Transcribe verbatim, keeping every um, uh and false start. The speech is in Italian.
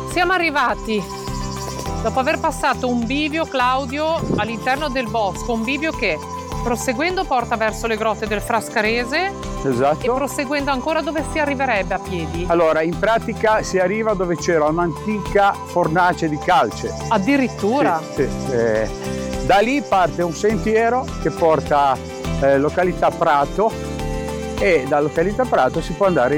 Siamo arrivati, dopo aver passato un bivio, Claudio, all'interno del bosco, un bivio che proseguendo porta verso le grotte del Frascarese. Esatto. E proseguendo ancora dove si arriverebbe a piedi? Allora, in pratica si arriva dove c'era un'antica fornace di calce. Addirittura? Sì, sì. Eh, da lì parte un sentiero che porta eh, località Prato, e da località Prato si può andare